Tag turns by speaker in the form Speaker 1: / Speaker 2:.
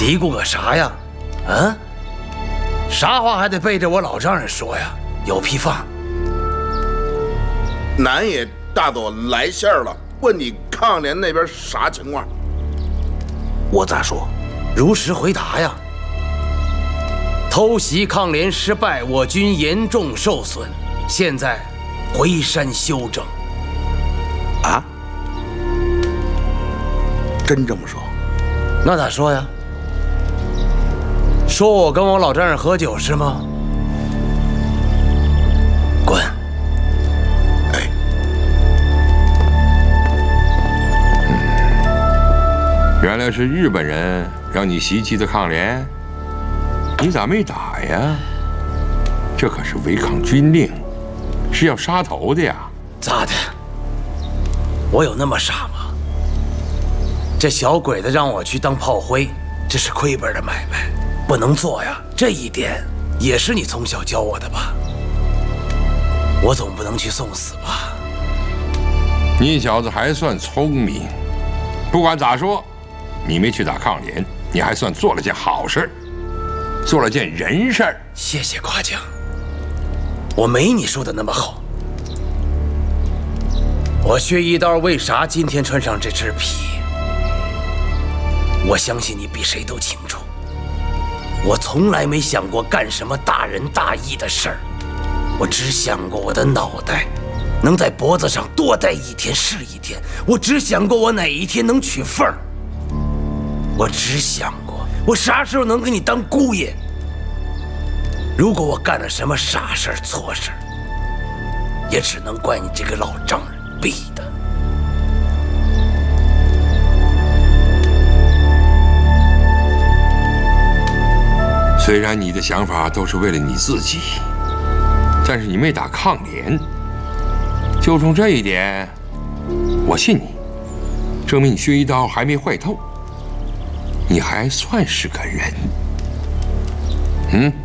Speaker 1: 嘀咕个啥呀？啊？啥话还得背着我老丈人说呀？有屁放！
Speaker 2: 南爷大佐来信了，问你抗联那边啥情况？
Speaker 1: 我咋说？如实回答呀。偷袭抗联失败，我军严重受损，现在回山休整。
Speaker 2: 啊？真这么说？
Speaker 1: 那咋说呀？说我跟我老丈人喝酒是吗？滚！
Speaker 2: 哎，
Speaker 3: 原来是日本人让你袭击的抗联，你咋没打呀？这可是违抗军令，是要杀头的呀！
Speaker 1: 咋的？我有那么傻吗？这小鬼子让我去当炮灰，这是亏本的买卖，不能做呀。这一点也是你从小教我的吧？我总不能去送死吧？
Speaker 3: 你小子还算聪明，不管咋说，你没去打抗联，你还算做了件好事，做了件人事儿。
Speaker 1: 谢谢夸奖，我没你说的那么好。我薛一刀为啥今天穿上这只皮？我相信你比谁都清楚。我从来没想过干什么大仁大义的事儿，我只想过我的脑袋能在脖子上多戴一天是一天。我只想过我哪一天能取缝儿。我只想过我啥时候能给你当姑爷。如果我干了什么傻事儿错事儿，也只能怪你这个老丈人逼的。
Speaker 3: 虽然你的想法都是为了你自己，但是你没打抗联，就冲这一点，我信你，证明你薛一刀还没坏透，你还算是个人。